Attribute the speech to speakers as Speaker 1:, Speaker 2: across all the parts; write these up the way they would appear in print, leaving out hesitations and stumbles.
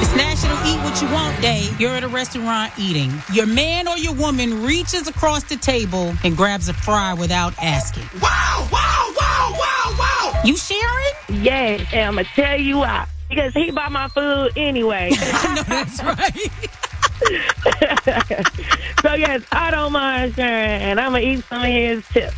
Speaker 1: It's National Eat What You Want Day. You're at a restaurant eating. Your man or your woman reaches across the table and grabs a fry without asking.
Speaker 2: Wow, wow, wow, wow, wow.
Speaker 1: You sharing?
Speaker 3: Yes, and I'm going to tell you why. Because he bought my food anyway.
Speaker 1: I know that's right.
Speaker 3: So, yes, I don't mind sharing, and I'm going to eat some of his tips.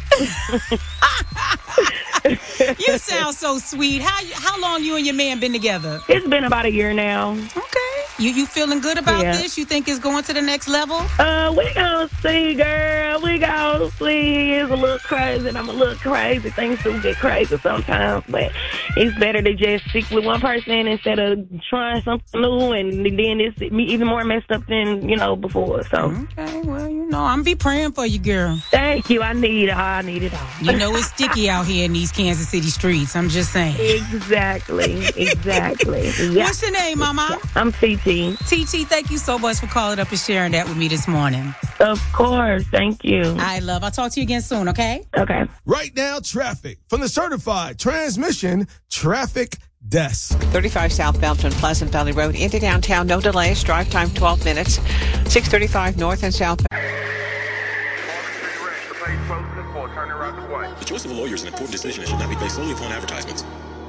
Speaker 1: You sound so sweet. How long you and your man been together?
Speaker 3: It's been about a year now.
Speaker 1: Okay. You feeling good about this? You think it's going to the next level?
Speaker 3: We gonna see, girl. We gonna see. He is a little crazy, and I'm a little crazy. Things do get crazy sometimes, but it's better to just stick with one person instead of trying something new, and then it's even more messed up than, before. So.
Speaker 1: Okay, well, I'm be praying for you, girl.
Speaker 3: Thank you. I need it all.
Speaker 1: It's sticky out here in these Kansas City streets. I'm just saying.
Speaker 3: Exactly. Yeah.
Speaker 1: What's your name, Mama?
Speaker 3: I'm TT.
Speaker 1: TT, thank you so much for calling up and sharing that with me this morning.
Speaker 3: Of course. Thank you.
Speaker 1: I'll talk to you again soon, okay?
Speaker 3: Okay.
Speaker 2: Right now, traffic from the certified transmission traffic desk.
Speaker 4: 35 southbound from Pleasant Valley Road into downtown. No delays. Drive time 12 minutes. 635 north and southbound.
Speaker 5: The choice of a lawyer is an important decision and should not be based solely upon advertisements.